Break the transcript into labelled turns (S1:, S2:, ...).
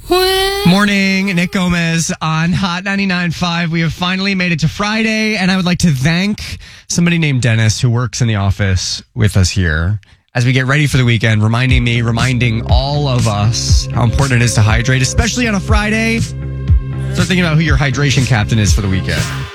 S1: Morning, Nick Gomez on Hot 99.5. We have finally made it to Friday, and I would like to thank somebody named Dennis who works in the office with us here as we get ready for the weekend, reminding all of us how important it is to hydrate, especially on a Friday. Start thinking about who your hydration captain is for the weekend.